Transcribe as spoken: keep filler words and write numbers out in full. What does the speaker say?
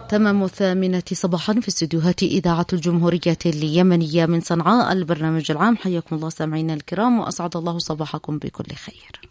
تمام الثامنة صباحا في استديوهات إذاعة الجمهورية اليمنية من صنعاء، البرنامج العام. حياكم الله سامعينا الكرام، وأسعد الله صباحكم بكل خير.